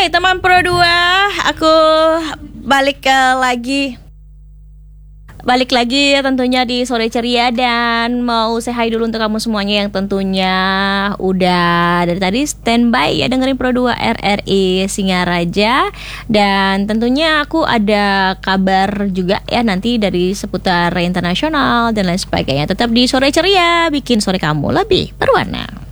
teman Pro 2, aku balik lagi tentunya di Sore Ceria, dan mau say hi dulu untuk kamu semuanya yang tentunya udah dari tadi standby ya dengerin Pro 2 RRI Singaraja. Dan tentunya aku ada kabar juga ya nanti dari seputar internasional dan lain sebagainya. Tetap di Sore Ceria, bikin sore kamu lebih berwarna.